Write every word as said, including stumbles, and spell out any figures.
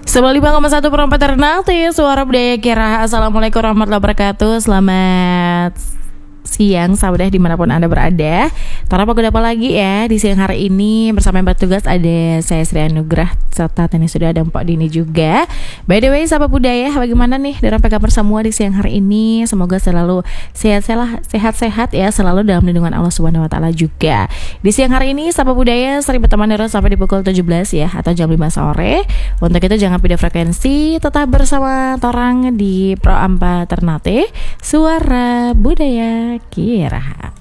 sembilan puluh lima koma satu per empat Ternate, suara budaya Kira. Assalamualaikum warahmatullahi wabarakatuh. Selamat siang sahabat dimanapun Anda berada. Tara apa apa lagi ya di siang hari ini bersama yang bertugas ada saya Sri Anugrah serta tadi sudah ada Mpok Dini juga. By the way sahabat budaya, bagaimana nih dalam kabar semua di siang hari ini? Semoga selalu sehat-sehat sehat-sehat ya, selalu dalam lindungan Allah Subhanahu wa taala juga. Di siang hari ini sahabat budaya sering berteman terus sampai di pukul tujuh belas ya atau jam lima sore. Untuk itu jangan pindah frekuensi, tetap bersama Torang di Pro Ampa Ternate, suara budaya Kira.